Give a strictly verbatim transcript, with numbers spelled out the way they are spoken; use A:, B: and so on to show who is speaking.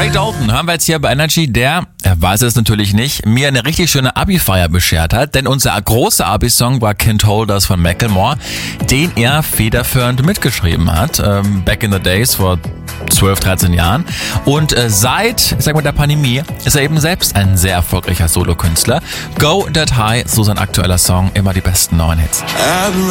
A: Ray Dalton hören wir jetzt hier bei Energy, der, er weiß es natürlich nicht, mir eine richtig schöne Abi-Feier beschert hat, denn unser großer Abi-Song war Can't Hold Us von Macklemore, den er federführend mitgeschrieben hat, ähm, back in the days, vor zwölf, dreizehn Jahren. Und äh, seit, ich sag mal, der Pandemie ist er eben selbst ein sehr erfolgreicher Solokünstler. Go That High, so sein aktueller Song, immer die besten neuen Hits.